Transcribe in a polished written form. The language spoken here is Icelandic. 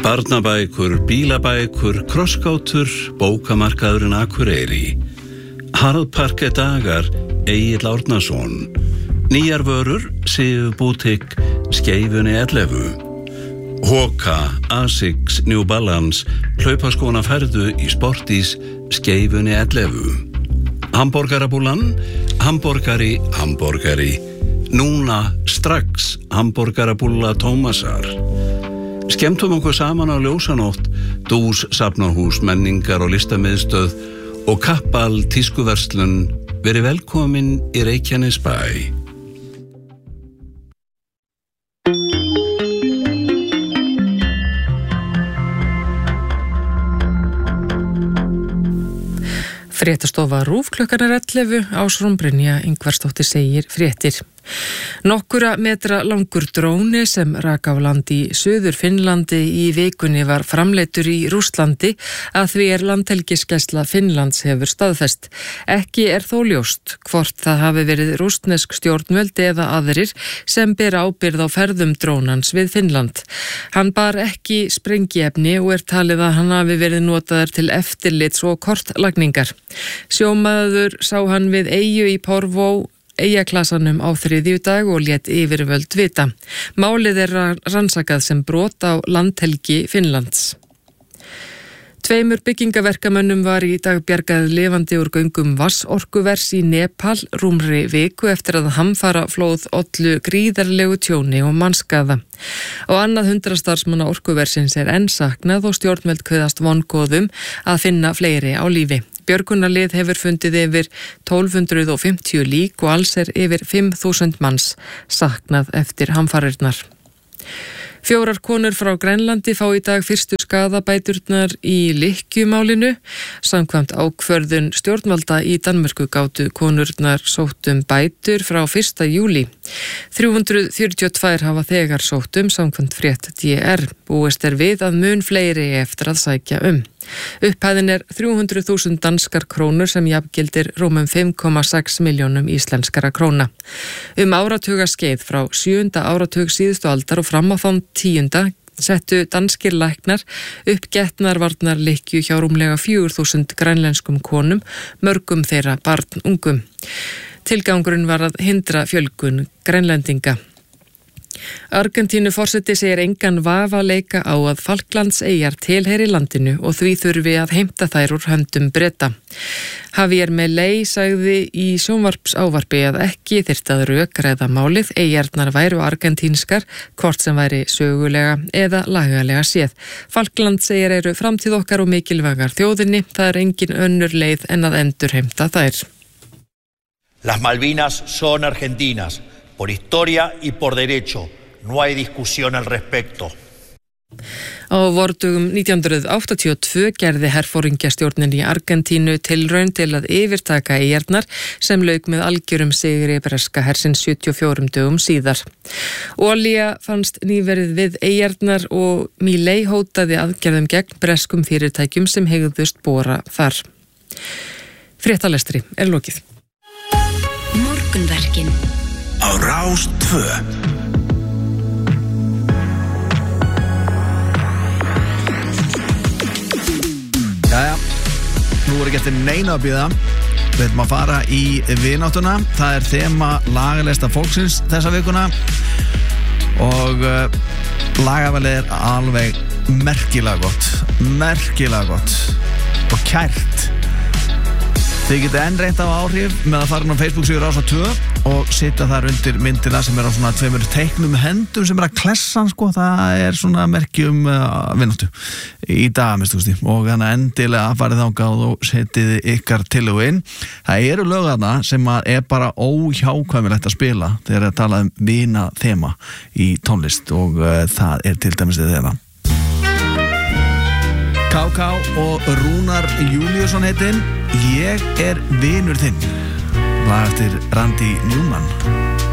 Barnabækur, bílabækur, krossgátur, bókamarkaðurinn Akureyri. Harðparke dagar, Egill Árnason. Nýjar vörur, Sifu Bútik, Skeifunni 11. Hoka, Asics, New Balance, hlaupaskóna færðu í Sportís, Skeifunni 11. Hamborgarabúlan, hamborgari. Núna, strax, hamborgarabúlla Tómasar. Skemmtum okkur saman á ljósanótt, Dús safnahús, menningar og listamiðstöð og Kappal tískuverslun. Verið velkomin í Reykjanesbæ. Fréttastofa RÚV klukkan 11, Ásrún Brynja Ingvarsdóttir segir fréttir. Nokkura metra langur dróni sem rak á land í Suður Finnlandi í vikunni var framleiddur í Rússlandi að því landhelgisgæsla Finnlands hefur staðfest. Ekki þó ljóst hvort það hafi verið rússnesk stjórnvöld eða aðrir sem bera ábyrgð á ferðum drónans við Finnland. Hann bar ekki sprengiefni og talið að hann hafi verið notaður til eftirlits og kortlagningar. Sjómaður sá hann við eyju í Porvó Eyjaklasanum á þriðjudag og lét yfirvöld vita. Málið rannsakað sem brot á landhelgi Finnlands. 2 byggingaverkamönnum var í dag bjargað lifandi úr göngum vatnsorkuvers í Nepal rúmri viku eftir að hamfaraflóð ollu gríðarlegu tjóni og mannskaða. Og annað 100 starfsmanna orkuversins enn saknað og stjórnvöld kveðast vongóðum að finna fleiri á lífi. Björgunarlið hefur fundið yfir 1250 lík og alls yfir 5000 manns saknað eftir hamfarirnar. 4 konur frá Grænlandi fá í dag fyrstu skaðabæturnar í lykkjumálinu. Samkvæmt ákvörðun stjórnvalda í Danmörku gátu konurnar sótt bætur frá 1. júlí. 342 hafa þegar sótt samkvæmt frétt DR. Búist við að mun fleiri eftir að sækja Upphæðin 300.000 danskar krónur sem jafngildir rúmum 5,6 milljónum íslenskara króna. Áratugaskeið frá 7. áratug síðustu aldar og fram á þann 10. settu danskir læknar upp getnaðarvarnarlykkju hjá rúmlega 4.000 grænlenskum konum, mörgum þeirra barnungum. Tilgangurinn var að hindra fjölgun grænlendinga. Argentínuforseti segir engan vafa leika á að Falklandseyjar tilheyri landinu og því þurfi að heimta þær úr höndum Breta. Javier Milei sagði í sjónvarpsávarpi að ekki þyrfti að rökræða málið, eyjarnar væru argentínskar, hvort sem væri sögulega eða lagalega séð. Falklandseyjar eru framtíð okkar og mikilvægar þjóðinni, það engin önnur leið en að endurheimta þær. Las Malvinas son argentinas. Por historia y por derecho, no hay discusión al respecto. Á vordugum 1982 gerði herforingjastjórnin í Argentínu tilraun til að yfirtaka eyjarnar sem lauk með algjörum sigri breska hersins 74 dögum síðar. Olía fannst nýverið við eyjarnar og Milei hótaði aðgerðum gegn breskum fyrirtækjum sem hegðust bora þar. Fréttalestri lokið. Morgunverkin á Rás 2. Jæja, nú ekki eftir neina að bíða. Við ætlum að fara í vináttuna. Það þema lagalesta fólksins þessa vikuna og lagavalið alveg merkilega gott og kært. Þið getið enn reynt á áhrif með að fara á Facebook-síðu Rásar 2 og setja þar undir myndina sem á svona 2 teiknum hendum sem að klessan, það svona merki vináttu í dag, og þannig endilega farið þangað og setið ykkar tillögu inn. Það eru lög þarna sem að bara óhjákvæmilegt að spila þegar að tala vina þema í tónlist og það til dæmis þeirra. KK og Rúnar Júlíusson heitinn Ég vinur þinn. Lag eftir Randy Newman.